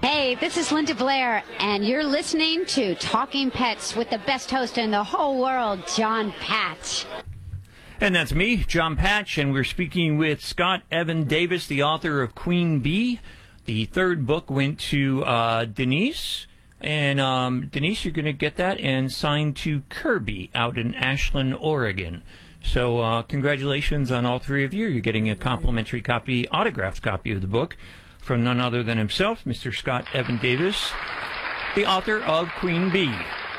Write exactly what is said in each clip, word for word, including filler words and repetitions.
Hey, this is Linda Blair, and you're listening to Talking Pets with the best host in the whole world, John Patch. And that's me, John Patch, and we're speaking with Scott Evan Davis, the author of Queen Bee. The third book went to uh, Denise, and um, Denise, you're going to get that and signed to Kirby out in Ashland, Oregon. So uh, congratulations on all three of you. You're getting a complimentary copy, autographed copy of the book from none other than himself, Mister Scott Evan Davis, the author of Queen Bee.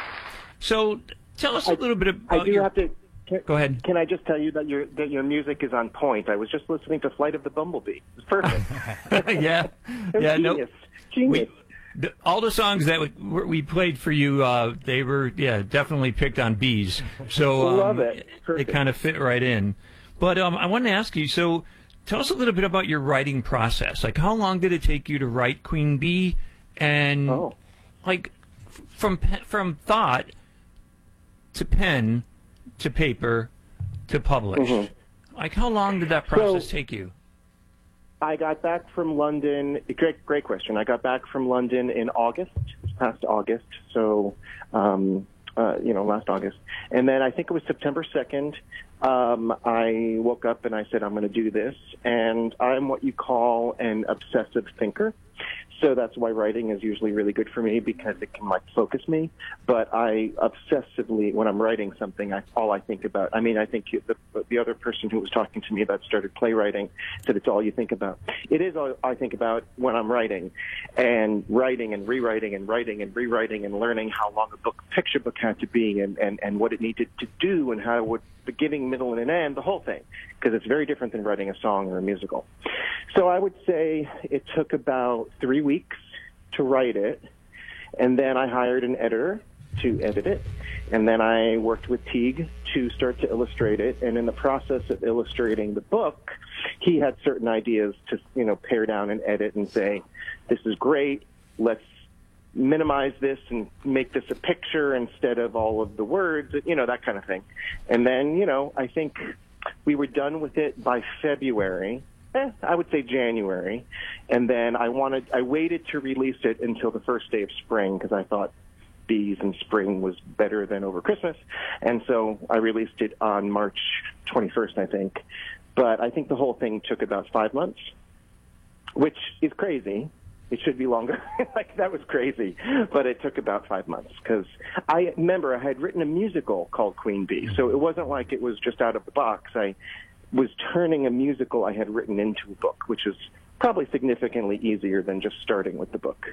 So tell us a little bit about I do your... have to... Can, Go ahead. Can I just tell you that your that your music is on point? I was just listening to Flight of the Bumblebee. It's perfect. yeah. yeah, genius. no. Genius. We, the, all the songs that we, we played for you, uh, they were, yeah, definitely picked on bees. So um, Love it. They kind of fit right in. But um, I wanted to ask you, so tell us a little bit about your writing process. Like, how long did it take you to write Queen Bee? And, oh. like, from from thought to pen to paper to publish. Mm-hmm. Like, how long did that process so, take you? I got back from London. Great, great question. I got back from London in August, past August, so, um, uh, you know, last August. And then I think it was September second, um, I woke up and I said, I'm going to do this. And I'm what you call an obsessive thinker. So that's why writing is usually really good for me, because it can, like, focus me. But I obsessively, when I'm writing something, I, all I think about, I mean, I think you, the, the other person who was talking to me about started playwriting said it's all you think about. It is all I think about when I'm writing, and writing and rewriting and writing and rewriting and learning how long a book, picture book had to be, and, and, and what it needed to do, and how it would, beginning, middle, and an end, the whole thing, because it's very different than writing a song or a musical. So I would say it took about three weeks to write it, and then I hired an editor to edit it, and then I worked with Teague to start to illustrate it, and in the process of illustrating the book, he had certain ideas to, you know, pare down and edit and say, this is great, let's minimize this and make this a picture instead of all of the words, you know, that kind of thing. And then, you know, I think we were done with it by February. Eh, I would say January. And then I wanted, I waited to release it until the first day of spring, because I thought bees and spring was better than over Christmas. And so I released it on March twenty-first, I think. But I think the whole thing took about five months, which is crazy. It should be longer. Like, that was crazy. But it took about five months, because I remember I had written a musical called Queen Bee. So it wasn't like it was just out of the box. I was turning a musical I had written into a book, which is probably significantly easier than just starting with the book.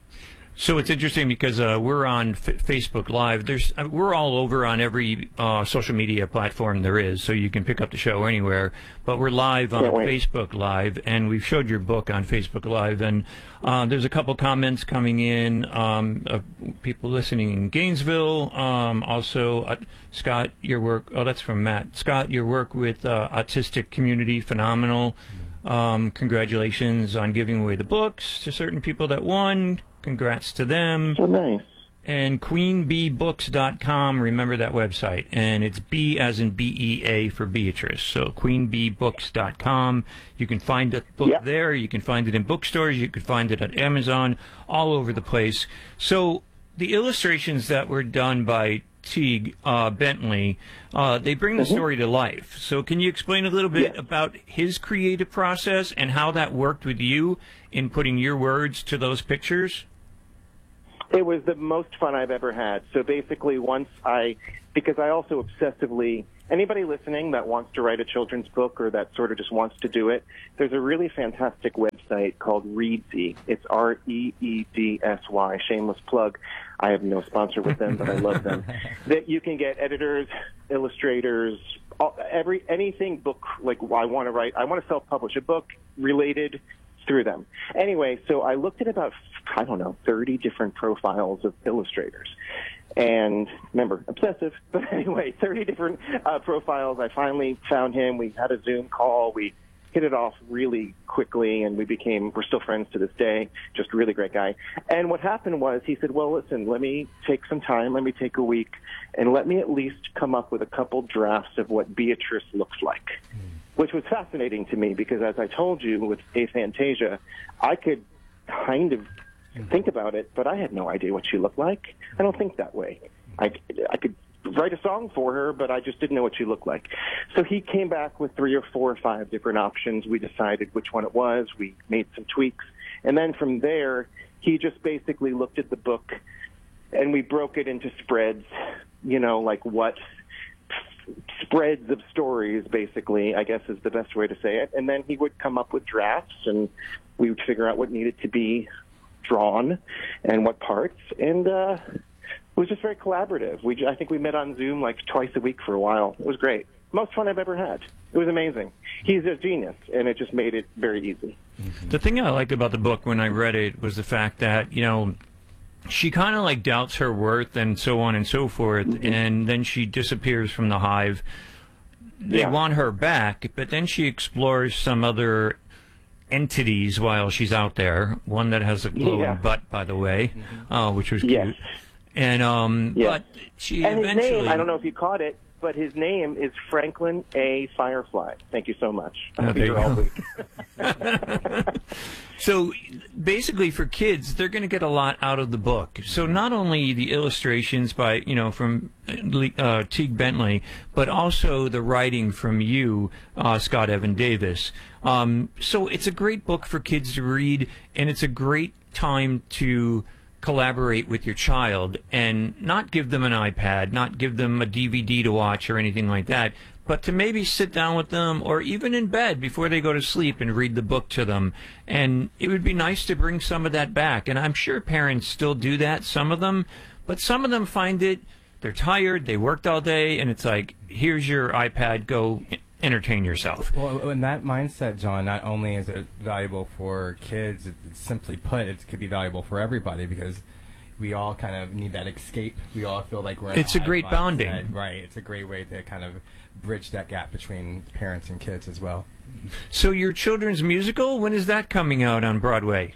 So it's interesting because uh, we're on F- Facebook Live. There's uh, we're all over on every uh, social media platform there is, so you can pick up the show anywhere. But we're live on Facebook Live, and we've showed your book on Facebook Live. And uh, there's a couple comments coming in um, of people listening in Gainesville. Um, also, uh, Scott, your work. Oh, that's from Matt. Scott, your work with uh, autistic community, phenomenal. Um, congratulations on giving away the books to certain people that won. Congrats to them. So nice. And queen bee books dot com, remember that website. And it's B as in B E A for Beatrice. So queen bee books dot com. You can find the book yep. there. You can find it in bookstores. You can find it at Amazon, all over the place. So the illustrations that were done by Teague uh, Bentley, uh, they bring the mm-hmm. story to life. So can you explain a little bit yes. about his creative process and how that worked with you in putting your words to those pictures? It was the most fun I've ever had. So basically, once I, because I also obsessively, anybody listening that wants to write a children's book or that sort of just wants to do it, there's a really fantastic website called Reedsy. It's R E E D S Y, shameless plug. I have no sponsor with them, but I love them. That you can get editors, illustrators, all, every anything book, like I want to write, I want to self-publish a book related through them. Anyway, so I looked at about, I don't know, thirty different profiles of illustrators. And remember, obsessive, but anyway, thirty different uh, profiles. I finally found him. We had a Zoom call. We hit it off really quickly, and we became, we're still friends to this day, just a really great guy. And what happened was he said, well, listen, let me take some time, let me take a week, and let me at least come up with a couple drafts of what Beatrice looks like. Mm. Which was fascinating to me because, as I told you, with Aphantasia, I could kind of think about it, but I had no idea what she looked like. I don't think that way. I, I could write a song for her, but I just didn't know what she looked like. So he came back with three or four or five different options. We decided which one it was. We made some tweaks. And then from there, he just basically looked at the book, and we broke it into spreads, you know, like what spreads of stories, basically, I guess is the best way to say it. And then he would come up with drafts, and we would figure out what needed to be drawn and what parts. And uh, it was just very collaborative. We, I think we met on Zoom like twice a week for a while. It was great. Most fun I've ever had. It was amazing. He's a genius, and it just made it very easy. The thing I liked about the book when I read it was the fact that, you know, she kind of like doubts her worth and so on and so forth, mm-hmm. and then she disappears from the hive. They yeah. want her back, but then she explores some other entities while she's out there. One that has a glowing yeah. butt, by the way, mm-hmm. uh, which was cute. Yes. And um, yes. but she and eventually. His name, I don't know if you caught it, but his name is Franklin A. Firefly. Thank you so much. I hope you're all week. So basically for kids, they're going to get a lot out of the book. So not only the illustrations by, you know, from uh, Teague Bentley, but also the writing from you, uh, Scott Evan Davis. Um, so it's a great book for kids to read, and it's a great time to collaborate with your child and not give them an iPad, not give them a D V D to watch or anything like that, but to maybe sit down with them or even in bed before they go to sleep and read the book to them. And it would be nice to bring some of that back. And I'm sure parents still do that, some of them, but some of them find it, they're tired, they worked all day, and it's like, here's your iPad, go entertain yourself. Well, in that mindset, John, not only is it valuable for kids, it's simply put, it could be valuable for everybody because we all kind of need that escape. We all feel like we're in It's a, a great bonding. Mindset. Right. It's a great way to kind of bridge that gap between parents and kids as well. So your children's musical, when is that coming out on Broadway?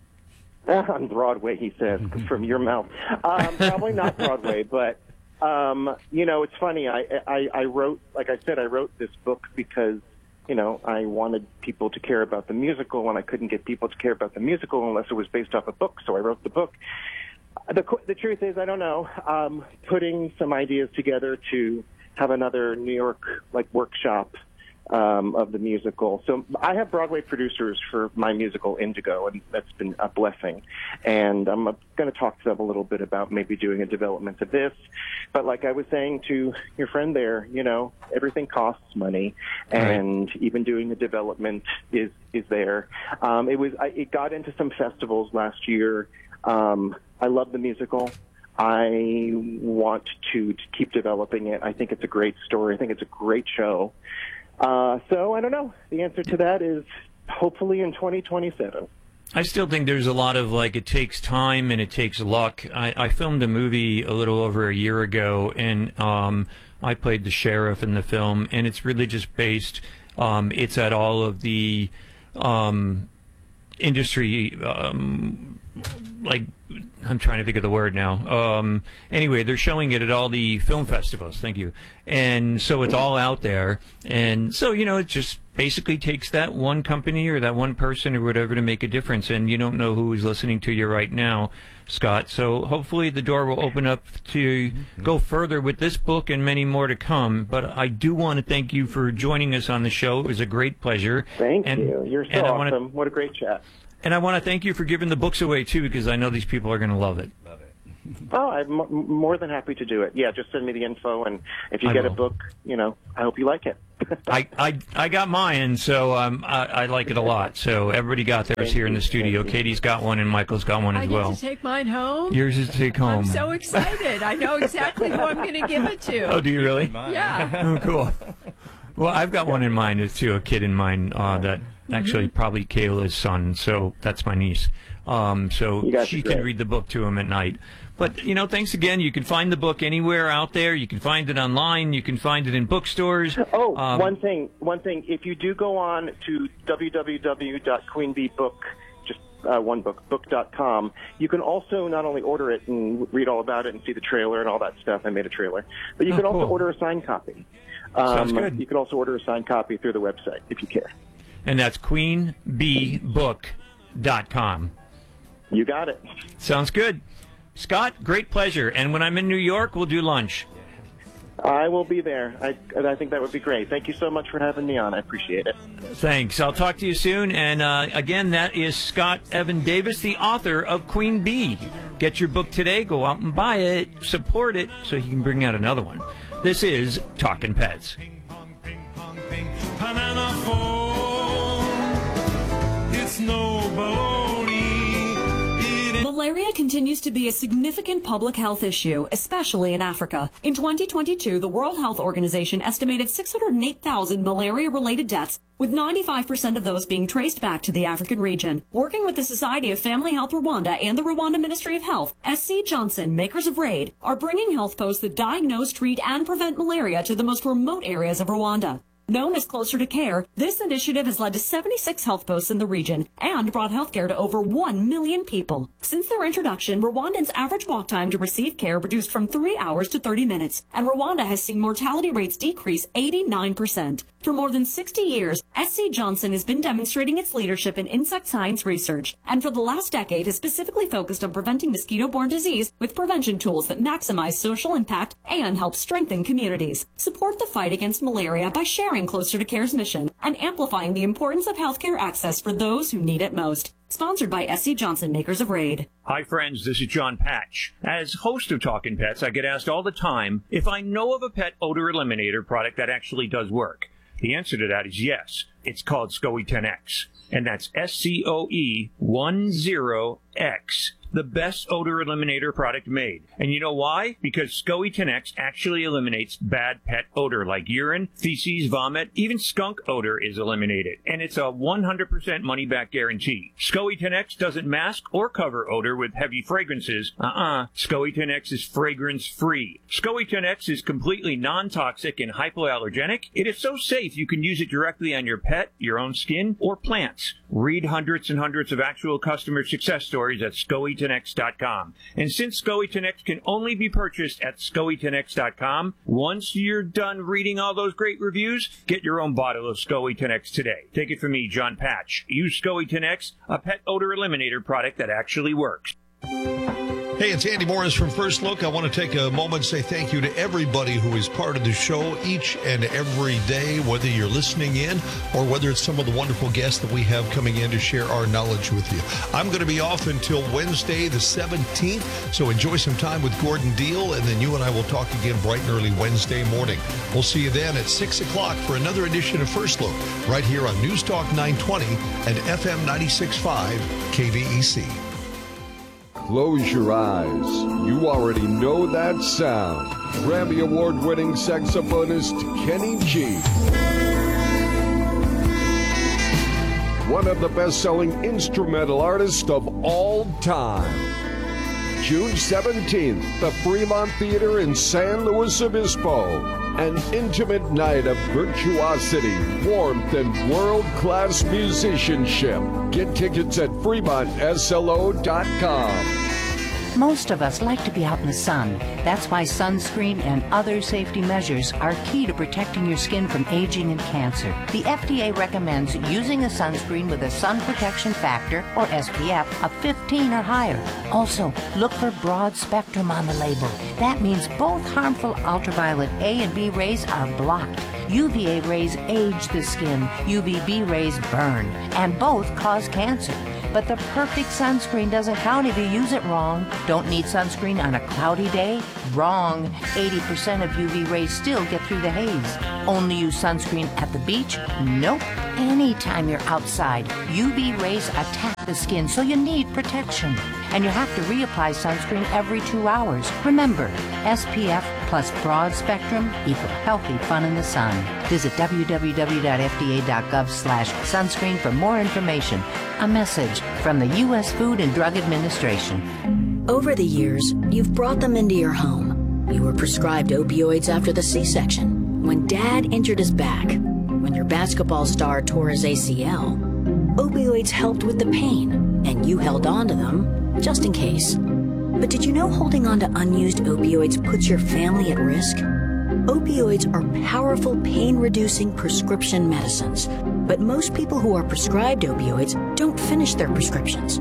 On Broadway, he says, from your mouth. Um, probably not Broadway, but Um, you know, it's funny. I, I, I wrote, like I said, I wrote this book because, you know, I wanted people to care about the musical, and I couldn't get people to care about the musical unless it was based off a book. So I wrote the book. The, the truth is, I don't know. Um, putting some ideas together to have another New York like workshop um, of the musical. So I have Broadway producers for my musical Indigo, and that's been a blessing. And I'm going to talk to them a little bit about maybe doing a development of this. But like I was saying to your friend there, you know, everything costs money, and right. even doing the development is is there. Um, it was I, it got into some festivals last year. Um, I love the musical. I want to, to keep developing it. I think it's a great story. I think it's a great show. Uh, so I don't know. The answer to that is hopefully in twenty twenty-seven. I still think there's a lot of, like, it takes time and it takes luck. I, I filmed a movie a little over a year ago, and um, I played the sheriff in the film, and it's religious based. Um, it's at all of the um, industry, um, like, I'm trying to think of the word now. Um, anyway, they're showing it at all the film festivals. Thank you. And so it's all out there. And so, you know, it just basically takes that one company or that one person or whatever to make a difference. And you don't know who is listening to you right now, Scott. So hopefully the door will open up to go further with this book and many more to come. But I do want to thank you for joining us on the show. It was a great pleasure. Thank and, you. You're so awesome. Wanna, what a great chat. And I want to thank you for giving the books away, too, because I know these people are going to love it. Love it. Oh, I'm m- more than happy to do it. Yeah, just send me the info, and if you I get will. a book, you know, I hope you like it. I, I I got mine, so um, I, I like it a lot. So everybody got theirs here in the studio. Katie's got one, and Michael's got one as I get well. to take mine home? Yours is to take home. I'm so excited. I know exactly who I'm going to give it to. Oh, do you really? Yeah. Oh, cool. Well, I've got one in mind, too, a kid in mind uh, that actually probably Kayla's son, so that's my niece. Um, so she can read the book to him at night. But, you know, thanks again. You can find the book anywhere out there. You can find it online. You can find it in bookstores. Oh, um, one thing, one thing. If you do go on to w w w dot queen bee book, just uh, one book, book dot com, you can also not only order it and read all about it and see the trailer and all that stuff. I made a trailer. But you oh, can also cool. order a signed copy. Um, Sounds good. You can also order a signed copy through the website if you care. And that's queen bee book dot com. You got it. Sounds good. Scott, great pleasure. And when I'm in New York, we'll do lunch. I will be there. I, I think that would be great. Thank you so much for having me on. I appreciate it. Thanks. I'll talk to you soon. And uh, again, that is Scott Evan Davis, the author of Queen Bee. Get your book today. Go out and buy it. Support it so he can bring out another one. This is Talking Pets. Banana phone. It's no baloney. Malaria continues to be a significant public health issue, especially in Africa. In twenty twenty-two, the World Health Organization estimated six hundred eight thousand malaria-related deaths, with ninety-five percent of those being traced back to the African region. Working with the Society of Family Health Rwanda and the Rwanda Ministry of Health, S C Johnson, makers of RAID, are bringing health posts that diagnose, treat, and prevent malaria to the most remote areas of Rwanda. Known as Closer to Care, this initiative has led to seventy-six health posts in the region and brought healthcare to over one million people. Since their introduction, Rwandans' average walk time to receive care reduced from three hours to thirty minutes, and Rwanda has seen mortality rates decrease eighty-nine percent. For more than sixty years, S C Johnson has been demonstrating its leadership in insect science research, and for the last decade has specifically focused on preventing mosquito-borne disease with prevention tools that maximize social impact and help strengthen communities. Support the fight against malaria by sharing Closer to Care's mission and amplifying the importance of healthcare access for those who need it most. Sponsored by S C Johnson, makers of RAID. Hi, friends. This is John Patch. As host of Talking Pets, I get asked all the time if I know of a pet odor eliminator product that actually does work. The answer to that is yes. It's called SCOE ten X, and that's S C O E ten X. The best odor eliminator product made. And you know why? Because SCOE ten X actually eliminates bad pet odor like urine, feces, vomit, even skunk odor is eliminated. And it's a one hundred percent money-back guarantee. SCOE ten X doesn't mask or cover odor with heavy fragrances. Uh-uh. SCOE ten X is fragrance-free. SCOE ten X is completely non-toxic and hypoallergenic. It is so safe you can use it directly on your pet, your own skin, or plants. Read hundreds and hundreds of actual customer success stories at SCOE ten X dot com. And since SCOE ten X can only be purchased at SCOE ten X dot com, once you're done reading all those great reviews, get your own bottle of SCOE ten X today. Take it from me, John Patch. Use SCOE ten X, a pet odor eliminator product that actually works. Hey, it's Andy Morris from First Look. I want to take a moment and say thank you to everybody who is part of the show each and every day, whether you're listening in or whether it's some of the wonderful guests that we have coming in to share our knowledge with you. I'm going to be off until Wednesday the seventeenth, so enjoy some time with Gordon Deal, and then you and I will talk again bright and early Wednesday morning. We'll see you then at six o'clock for another edition of First Look right here on News Talk nine twenty and F M ninety-six point five K V E C. Close your eyes. You already know that sound. Grammy Award-winning saxophonist Kenny G. One of the best-selling instrumental artists of all time. June seventeenth, the Fremont Theater in San Luis Obispo. An intimate night of virtuosity, warmth, and world-class musicianship. Get tickets at Fremont S L O dot com. Most of us like to be out in the sun. That's why sunscreen and other safety measures are key to protecting your skin from aging and cancer. The F D A recommends using a sunscreen with a sun protection factor, or S P F, of fifteen or higher. Also, look for broad spectrum on the label. That means both harmful ultraviolet A and B rays are blocked. U V A rays age the skin, U V B rays burn, and both cause cancer. But the perfect sunscreen doesn't count if you use it wrong. Don't need sunscreen on a cloudy day? Wrong. eighty percent of U V rays still get through the haze. Only use sunscreen at the beach? Nope. Anytime you're outside, U V rays attack the skin, so you need protection. And you have to reapply sunscreen every two hours. Remember, S P F plus broad spectrum equal healthy fun in the sun. Visit w w w dot f d a dot gov slash sunscreen for more information. A message from the U S Food and Drug Administration. Over the years, you've brought them into your home. You were prescribed opioids after the C-section, when Dad injured his back, when your basketball star tore his A C L. Opioids helped with the pain, and you held on to them just in case. But did you know holding on to unused opioids puts your family at risk? Opioids are powerful pain-reducing prescription medicines, but most people who are prescribed opioids don't finish their prescriptions.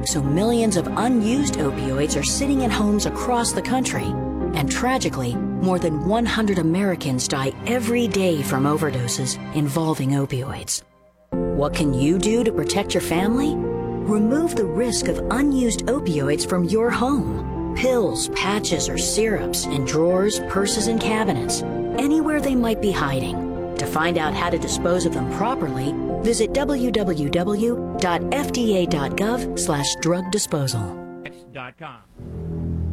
So millions of unused opioids are sitting in homes across the country. And tragically, more than one hundred Americans die every day from overdoses involving opioids. What can you do to protect your family? Remove the risk of unused opioids from your home. Pills, patches, or syrups in drawers, purses, and cabinets, anywhere they might be hiding. To find out how to dispose of them properly, visit w w w dot f d a dot gov slash drug disposal. dot com.